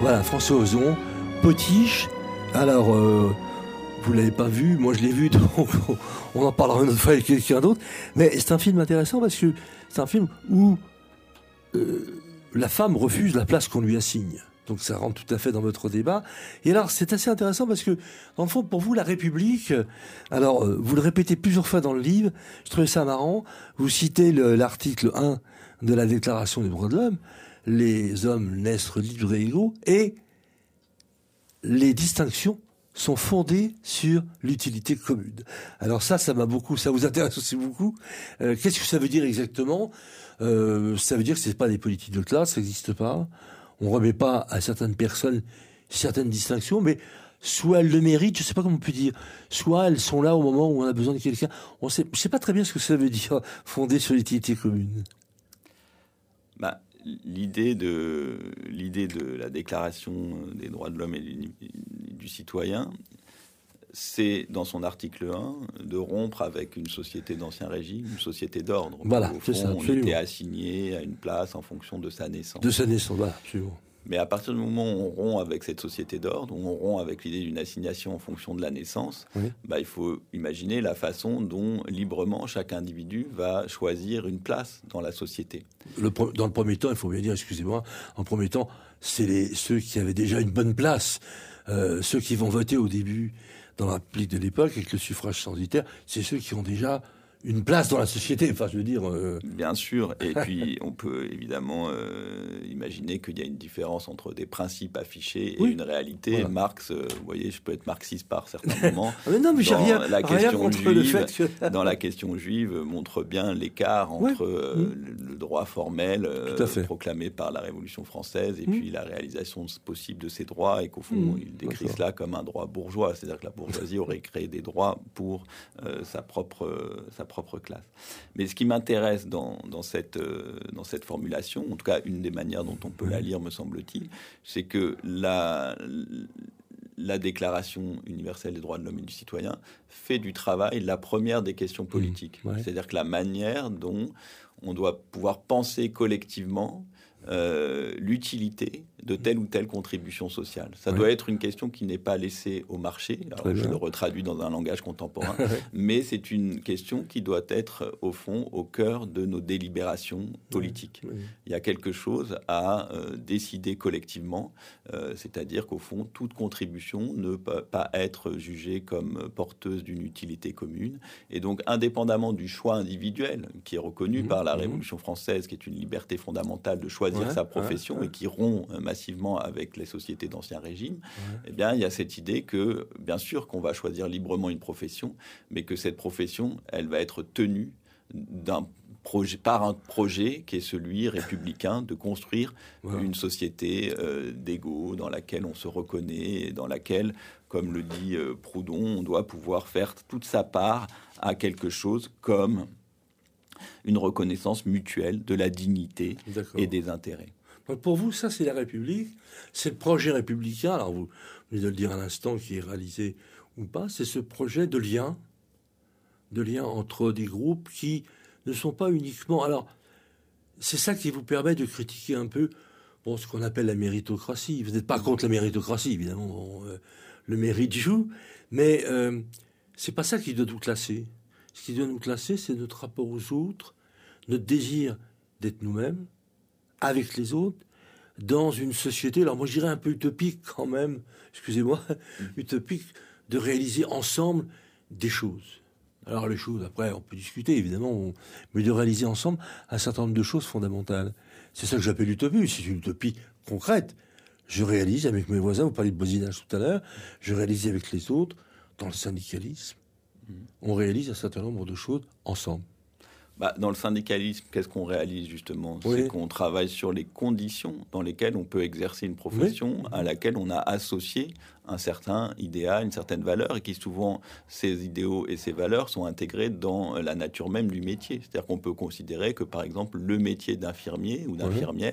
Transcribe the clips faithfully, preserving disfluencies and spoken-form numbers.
Voilà, François Ozon, Potiche. Alors, euh, vous l'avez pas vu, moi je l'ai vu, donc on en parlera une autre fois avec quelqu'un d'autre. Mais c'est un film intéressant parce que c'est un film où euh, la femme refuse la place qu'on lui assigne. Donc ça rentre tout à fait dans votre débat. Et alors, c'est assez intéressant parce que, dans le fond, pour vous, la République, alors, euh, vous le répétez plusieurs fois dans le livre, je trouvais ça marrant, vous citez le, l'article un de la Déclaration des droits de l'homme, les hommes naissent libres et égaux, et les distinctions sont fondées sur l'utilité commune. Alors ça, ça m'a beaucoup, ça vous intéresse aussi beaucoup. Euh, qu'est-ce que ça veut dire exactement ? euh, Ça veut dire que c'est pas des politiques de classe, ça n'existe pas. On remet pas à certaines personnes certaines distinctions, mais soit elles le méritent, je sais pas comment on peut dire, soit elles sont là au moment où on a besoin de quelqu'un. On sait, je sais pas très bien ce que ça veut dire, fondé sur l'utilité commune. Bah, l'idée de l'idée de la Déclaration des droits de l'homme et du, du citoyen, c'est dans son article un de rompre avec une société d'ancien régime, une société d'ordre. Voilà, au c'est fond, ça, on absolument. était assigné à une place en fonction de sa naissance. De sa naissance, voilà, absolument. Mais à partir du moment où on rompt avec cette société d'ordre, où on rompt avec l'idée d'une assignation en fonction de la naissance, Oui. bah, il faut imaginer la façon dont librement chaque individu va choisir une place dans la société. Le, dans le premier temps, il faut bien dire, excusez-moi, en premier temps, c'est les, ceux qui avaient déjà une bonne place, euh, ceux qui vont voter au début dans la République de l'époque avec le suffrage censitaire, c'est ceux qui ont déjà une place dans la société. Enfin, je veux dire... Euh... Bien sûr. Et puis, on peut évidemment euh, imaginer qu'il y a une différence entre des principes affichés et oui. une réalité. Voilà. Marx, euh, vous voyez, je peux être marxiste par certains moments. mais non, mais j'ai rien, la rien question contre juive, le fait que... dans la question juive, montre bien l'écart entre oui. euh, mmh. le droit formel euh, proclamé par la Révolution française et mmh. puis la réalisation possible de ces droits, et qu'au fond, mmh. il décrit D'accord. cela comme un droit bourgeois. C'est-à-dire que la bourgeoisie aurait créé des droits pour euh, sa propre... Euh, sa propre classe. Mais ce qui m'intéresse dans, dans, cette, euh, dans cette formulation, en tout cas une des manières dont on peut la lire, me semble-t-il, c'est que la, la Déclaration universelle des droits de l'homme et du citoyen fait du travail la première des questions politiques. Mmh, ouais. C'est-à-dire que la manière dont on doit pouvoir penser collectivement euh, l'utilité de telle ou telle contribution sociale. Ça ouais. doit être une question qui n'est pas laissée au marché. Alors, je le retraduis dans un langage contemporain, mais c'est une question qui doit être, au fond, au cœur de nos délibérations politiques. Oui, oui. Il y a quelque chose à euh, décider collectivement, euh, c'est-à-dire qu'au fond, toute contribution ne peut pas être jugée comme porteuse d'une utilité commune. Et donc, indépendamment du choix individuel, qui est reconnu mmh, par la mmh. Révolution française, qui est une liberté fondamentale de choisir ouais, sa profession ouais, ouais. et qui rompt euh, massivement avec les sociétés d'ancien régime, ouais. eh bien, il y a cette idée que, bien sûr, qu'on va choisir librement une profession, mais que cette profession, elle va être tenue d'un projet, par un projet qui est celui républicain de construire ouais. une société euh, d'égaux dans laquelle on se reconnaît et dans laquelle, comme le dit euh, Proudhon, on doit pouvoir faire toute sa part à quelque chose comme une reconnaissance mutuelle de la dignité D'accord. et des intérêts. Donc pour vous, ça, c'est la République, c'est le projet républicain, alors vous venez de le dire à l'instant, qui est réalisé ou pas, c'est ce projet de lien, de lien entre des groupes qui ne sont pas uniquement... Alors, c'est ça qui vous permet de critiquer un peu bon, ce qu'on appelle la méritocratie. Vous n'êtes pas contre la méritocratie, évidemment, bon, euh, le mérite joue, mais euh, c'est pas ça qui doit nous classer. Ce qui doit nous classer, c'est notre rapport aux autres, notre désir d'être nous-mêmes, avec les autres, dans une société, alors moi je dirais un peu utopique quand même, excusez-moi, mmh. utopique, de réaliser ensemble des choses. Alors les choses, après, on peut discuter, évidemment, on... mais de réaliser ensemble un certain nombre de choses fondamentales. C'est ça que j'appelle l'utopie, c'est une utopie concrète. Je réalise avec mes voisins, vous parliez de voisinage tout à l'heure, je réalise avec les autres, dans le syndicalisme, mmh. on réalise un certain nombre de choses ensemble. Bah, dans le syndicalisme, qu'est-ce qu'on réalise justement ? Oui. C'est qu'on travaille sur les conditions dans lesquelles on peut exercer une profession oui. à laquelle on a associé un certain idéal, une certaine valeur, et qui souvent, ces idéaux et ces valeurs sont intégrés dans la nature même du métier. C'est-à-dire qu'on peut considérer que, par exemple, le métier d'infirmier ou d'infirmière oui.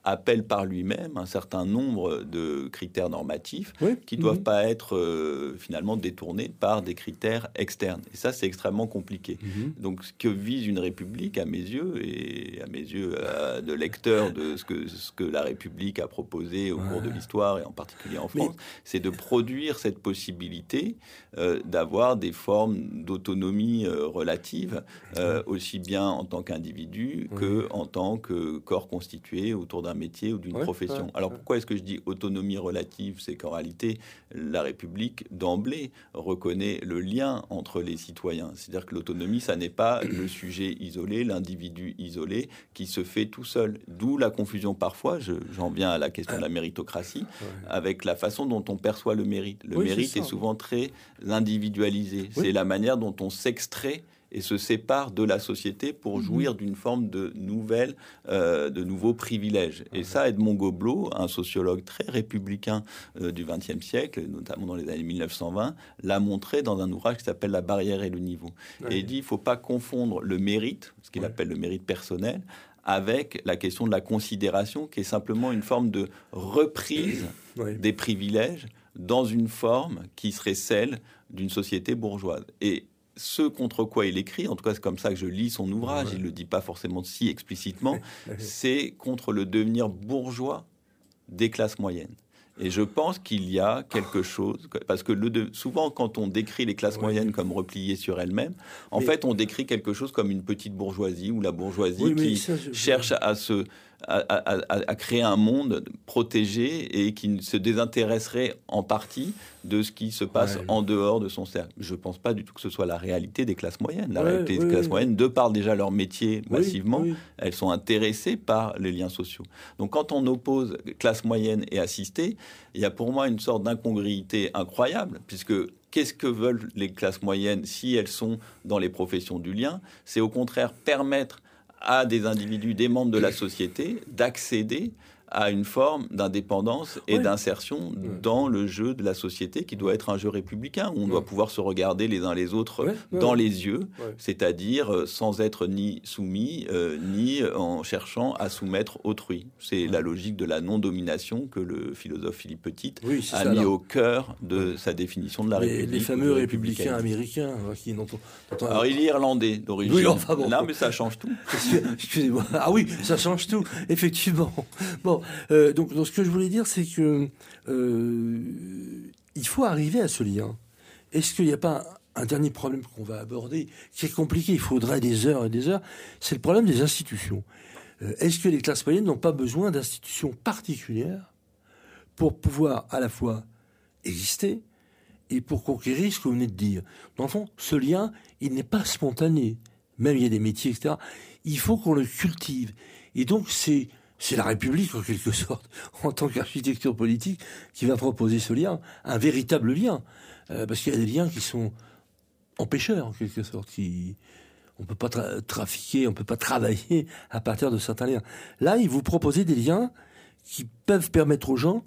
appelle par lui-même un certain nombre de critères normatifs oui. qui ne doivent mmh. pas être euh, finalement détournés par des critères externes. Et ça, c'est extrêmement compliqué. Mmh. Donc, ce que vise une république, à mes yeux, et à mes yeux euh, de lecteur de ce que, ce que la République a proposé au ouais. cours de l'histoire, et en particulier en France, Mais... c'est de produire cette possibilité euh, d'avoir des formes d'autonomie euh, relative, euh, aussi bien en tant qu'individu oui. que en tant que corps constitué autour d'un métier ou d'une ouais, profession. Ouais, Alors ouais. pourquoi est-ce que je dis autonomie relative? C'est qu'en réalité, la République, d'emblée, reconnaît le lien entre les citoyens. C'est-à-dire que l'autonomie, ça n'est pas le sujet isolé, l'individu isolé qui se fait tout seul. D'où la confusion parfois, je, j'en viens à la question de la méritocratie, ouais. avec la façon dont on perçoit le mérite. Le oui, mérite est, est souvent très individualisé. Oui. C'est la manière dont on s'extrait et se sépare de la société pour jouir mmh. d'une forme de nouvelle, euh, de nouveaux privilèges. Et mmh. ça, Edmond Goblet, un sociologue très républicain euh, du vingtième siècle, notamment dans les années mille neuf cent vingt, l'a montré dans un ouvrage qui s'appelle « La barrière et le niveau mmh. ». Et il dit qu'il ne faut pas confondre le mérite, ce qu'il mmh. appelle le mérite personnel, avec la question de la considération, qui est simplement une forme de reprise mmh. des privilèges dans une forme qui serait celle d'une société bourgeoise. Et ce contre quoi il écrit, en tout cas c'est comme ça que je lis son ouvrage, ouais. il ne le dit pas forcément si explicitement, c'est contre le devenir bourgeois des classes moyennes. Et je pense qu'il y a quelque chose, parce que le de, souvent quand on décrit les classes ouais. moyennes comme repliées sur elles-mêmes, en mais, fait on décrit quelque chose comme une petite bourgeoisie, ou la bourgeoisie oui, qui ça, je... cherche à se... À, à, à créer un monde protégé et qui se désintéresserait en partie de ce qui se passe ouais. en dehors de son cercle. Je ne pense pas du tout que ce soit la réalité des classes moyennes. La ouais, réalité des oui, classes oui. moyennes, de par déjà leur métier massivement, oui, oui. elles sont intéressées par les liens sociaux. Donc quand on oppose classe moyenne et assistée, il y a pour moi une sorte d'incongruité incroyable, puisque qu'est-ce que veulent les classes moyennes si elles sont dans les professions du lien? C'est au contraire permettre à des individus, des membres de la société, d'accéder à une forme d'indépendance et ouais. d'insertion ouais. dans le jeu de la société qui doit être un jeu républicain, où on ouais. doit pouvoir se regarder les uns les autres ouais. dans ouais. les yeux, ouais. c'est-à-dire sans être ni soumis, euh, ni en cherchant à soumettre autrui. C'est ouais. la logique de la non-domination que le philosophe Philippe Pettit oui, a ça, mis alors. au cœur de ouais. sa définition de la les, République. Les fameux républicains américains. Hein, qui, dont on, dont on... Alors il est irlandais d'origine. Oui, enfin bon. Non, mais ça change tout. Excusez-moi. Ah oui, ça change tout, effectivement. Bon. Euh, donc, donc, ce que je voulais dire, c'est que euh, il faut arriver à ce lien. Est-ce qu'il n'y a pas un, un dernier problème qu'on va aborder, qui est compliqué, il faudrait des heures et des heures, c'est le problème des institutions. Euh, est-ce que les classes moyennes n'ont pas besoin d'institutions particulières pour pouvoir à la fois exister et pour conquérir ce que vous venez de dire? Dans le fond, ce lien, il n'est pas spontané. Même il y a des métiers, et cetera. Il faut qu'on le cultive. Et donc, c'est... C'est la République, en quelque sorte, en tant qu'architecture politique, qui va proposer ce lien, un véritable lien. Euh, parce qu'il y a des liens qui sont empêcheurs, en quelque sorte. Qui, on ne peut pas tra- trafiquer, on ne peut pas travailler à partir de certains liens. Là, ils vous proposent des liens qui peuvent permettre aux gens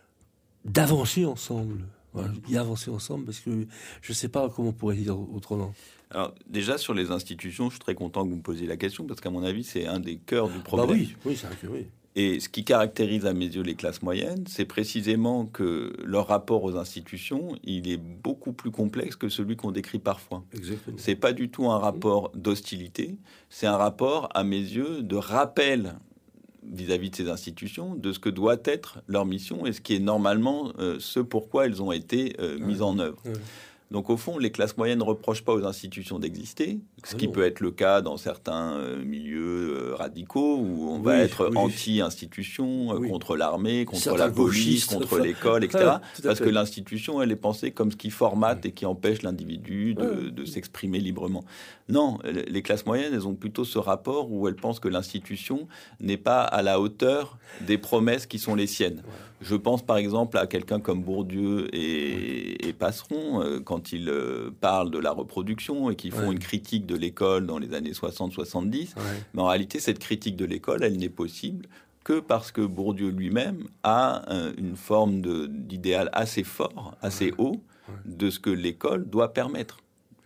d'avancer ensemble. Voilà, je dis avancer ensemble parce que je ne sais pas comment on pourrait dire autrement. Alors, déjà, sur les institutions, je suis très content que vous me posiez la question, parce qu'à mon avis, c'est un des cœurs du problème. Bah oui, oui, c'est vrai que oui. Et ce qui caractérise à mes yeux les classes moyennes, c'est précisément que leur rapport aux institutions, il est beaucoup plus complexe que celui qu'on décrit parfois. Exactement. C'est pas du tout un rapport d'hostilité, c'est un rapport, à mes yeux, de rappel vis-à-vis de ces institutions, de ce que doit être leur mission et ce qui est normalement euh, ce pourquoi elles ont été euh, ouais. mises en œuvre. Ouais. Donc, au fond, les classes moyennes ne reprochent pas aux institutions d'exister, ce qui peut être le cas dans certains euh, milieux euh, radicaux où on oui, va être oui. anti-institution, euh, oui. contre l'armée, contre certains la police, contre enfin, l'école, et cetera. Ah, parce que l'institution, elle est pensée comme ce qui formate et qui empêche l'individu de, ouais. de s'exprimer librement. Non, les classes moyennes, elles ont plutôt ce rapport où elles pensent que l'institution n'est pas à la hauteur des promesses qui sont les siennes. Ouais. Je pense par exemple à quelqu'un comme Bourdieu et, et Passeron, euh, quand ils euh, parlent de la reproduction et qu'ils font ouais. une critique de l'école dans les années soixante soixante-dix. Ouais. Mais en réalité, cette critique de l'école, elle n'est possible que parce que Bourdieu lui-même a euh, une forme de, d'idéal assez fort, assez ouais. haut, ouais. de ce que l'école doit permettre.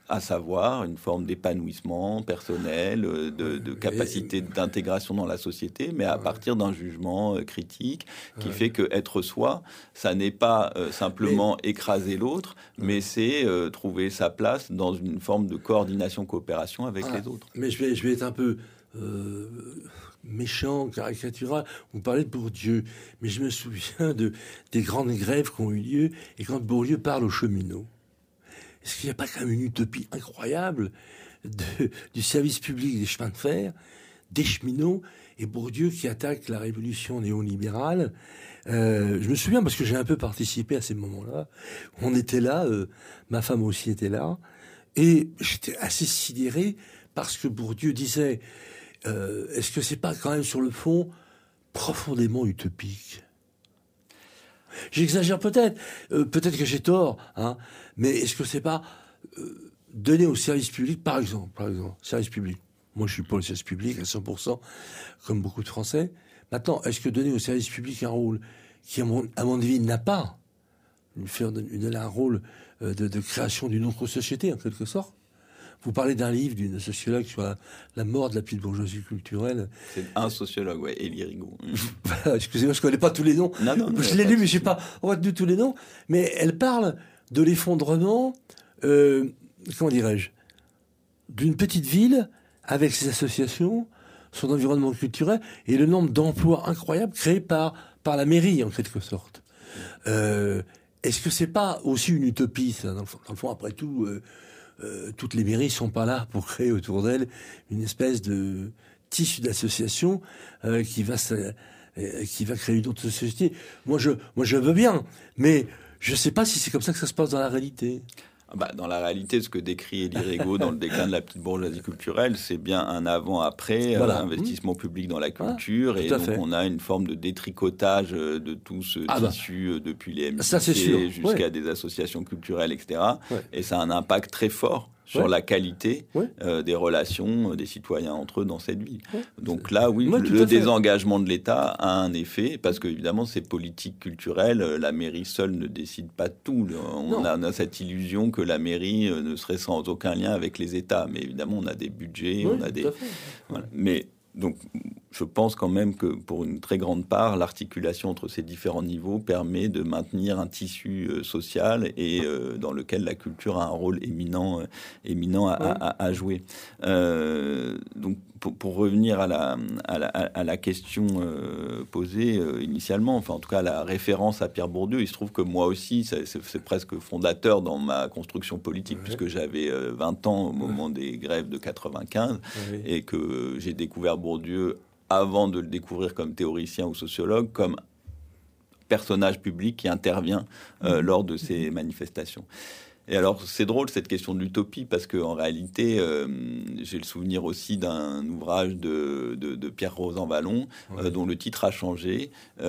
à savoir une forme d'épanouissement personnel, de, de capacité d'intégration dans la société, mais à partir d'un jugement critique qui ouais. fait que être soi, ça n'est pas euh, simplement mais... écraser l'autre, mais c'est euh, trouver sa place dans une forme de coordination, coopération avec ah, les autres. Mais je vais, je vais être un peu euh, méchant, caricatural. Vous parlez de Bourdieu, mais je me souviens de, des grandes grèves qui ont eu lieu, et quand Bourdieu parle aux cheminots, est-ce qu'il n'y a pas quand même une utopie incroyable de, du service public des chemins de fer, des cheminots, et Bourdieu qui attaque la révolution néolibérale? euh, Je me souviens parce que j'ai un peu participé à ces moments-là. On était là, euh, ma femme aussi était là, et j'étais assez sidéré parce que Bourdieu disait euh, est-ce que c'est pas quand même sur le fond profondément utopique? J'exagère peut-être, euh, peut-être que j'ai tort, hein, mais est-ce que c'est pas euh, donner au service public, par exemple, par exemple, service public. Moi, je suis pour le service public à cent pour cent, comme beaucoup de Français. Maintenant, est-ce que donner au service public un rôle qui, à mon, à mon avis, n'a pas, lui faire donner un rôle euh, de, de création d'une autre société, en quelque sorte? Vous parlez d'un livre d'une sociologue sur la, la mort de la petite bourgeoisie culturelle. C'est un sociologue, ouais, Élie Rigaud. Excusez-moi, je ne connais pas tous les noms. Non, non, je l'ai lu, mais je n'ai pas retenu tous les noms. Mais elle parle de l'effondrement, euh, comment dirais-je, d'une petite ville avec ses associations, son environnement culturel et le nombre d'emplois incroyables créés par, par la mairie, en quelque sorte. Euh, est-ce que c'est pas aussi une utopie, ça, dans le fond, dans le fond après tout euh, Euh, toutes les mairies sont pas là pour créer autour d'elles une espèce de tissu d'association euh, qui va euh, qui va créer une autre société. Moi je moi je veux bien, mais je sais pas si c'est comme ça que ça se passe dans la réalité. Bah, dans la réalité, ce que décrit Élie Rigaud dans le déclin de la petite bourgeoisie culturelle, c'est bien un avant-après, voilà. euh, investissement mmh. public dans la culture, ah, et donc fait. on a une forme de détricotage de tout ce ah tissu bah. depuis les M C C jusqu'à ouais. des associations culturelles, et cetera. Ouais. Et ça a un impact très fort sur ouais. la qualité ouais. euh, des relations des citoyens entre eux dans cette ville. Ouais. Donc là, oui, ouais, le désengagement de l'État a un effet, parce qu'évidemment, ces politiques culturelles, la mairie seule ne décide pas de tout. On a, on a cette illusion que la mairie ne serait sans aucun lien avec les États. Mais évidemment, on a des budgets, ouais, on a des... Voilà. Mais donc, je pense quand même que pour une très grande part, l'articulation entre ces différents niveaux permet de maintenir un tissu euh, social et euh, dans lequel la culture a un rôle éminent, euh, éminent à, ouais. à, à jouer. Euh, donc, pour, pour revenir à la, à la, à la question euh, posée euh, initialement, enfin en tout cas la référence à Pierre Bourdieu, il se trouve que moi aussi, c'est, c'est, c'est presque fondateur dans ma construction politique, ouais. puisque j'avais euh, vingt ans au moment ouais. des grèves de quatre-vingt-quinze, ouais. et que j'ai découvert Bourdieu avant de le découvrir comme théoricien ou sociologue, comme personnage public qui intervient euh, lors de ces manifestations. Et alors, c'est drôle cette question de l'utopie, parce qu'en réalité, euh, j'ai le souvenir aussi d'un ouvrage de, de, de Pierre Rosanvallon, ouais. euh, dont le titre a changé,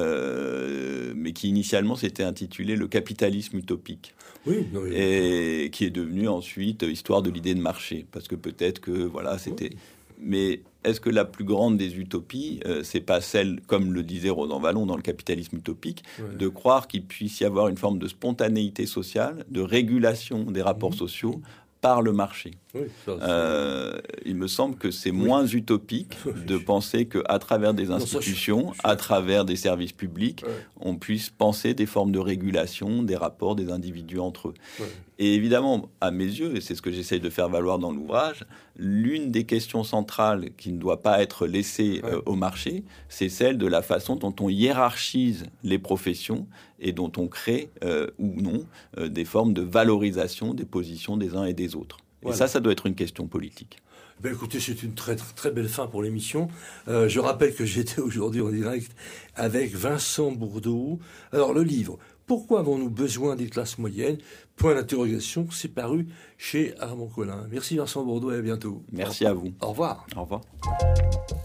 euh, mais qui initialement s'était intitulé « Le capitalisme utopique ». Oui, oui. Et qui est devenu ensuite « Histoire de l'idée de marché », parce que peut-être que, voilà, c'était... Oui. Mais est-ce que la plus grande des utopies, euh, c'est pas celle, comme le disait Rosanvallon dans le capitalisme utopique, ouais. de croire qu'il puisse y avoir une forme de spontanéité sociale, de régulation des rapports mmh. sociaux par le marché. Oui, ça, euh, il me semble que c'est oui. moins utopique de penser qu'à travers des institutions, non, ça, je, je... à travers des services publics, ouais. on puisse penser des formes de régulation des rapports des individus entre eux. Ouais. Et évidemment, à mes yeux, et c'est ce que j'essaye de faire valoir dans l'ouvrage, l'une des questions centrales qui ne doit pas être laissée ouais. euh, au marché, c'est celle de la façon dont on hiérarchise les professions et dont on crée, euh, ou non, euh, des formes de valorisation des positions des uns et des autres. Voilà. Et ça, ça doit être une question politique. Ben écoutez, c'est une très, très, très belle fin pour l'émission. Euh, je rappelle que j'étais aujourd'hui en direct avec Vincent Bourdeau. Alors, le livre « Pourquoi avons-nous besoin des classes moyennes ?» Point d'interrogation, c'est paru chez Armand Collin. Merci Vincent Bourdeau et à bientôt. Merci à vous. Au revoir. Au revoir.